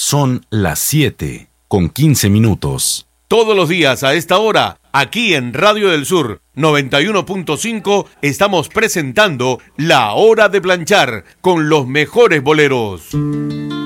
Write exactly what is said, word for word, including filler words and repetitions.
Son las siete con quince minutos. Todos los días a esta hora, aquí en Radio del Sur noventa y uno punto cinco, estamos presentando La Hora de Planchar con los mejores boleros.